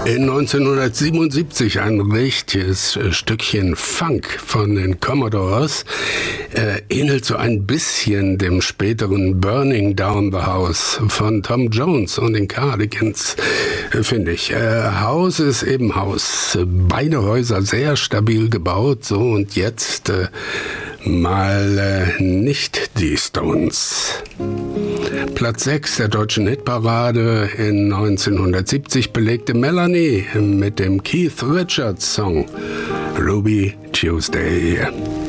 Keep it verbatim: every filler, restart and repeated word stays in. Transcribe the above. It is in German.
In neunzehnhundertsiebenundsiebzig ein richtiges Stückchen Funk von den Commodores, äh, ähnelt so ein bisschen dem späteren Burning Down the House von Tom Jones und den Cardigans, äh, finde ich. Äh, Haus ist eben Haus. Beide Häuser sehr stabil gebaut, so, und jetzt äh, mal äh, nicht die Stones. Platz sechs der deutschen Hitparade in neunzehnhundertsiebzig belegte Melanie mit dem Keith Richards Song Ruby Tuesday.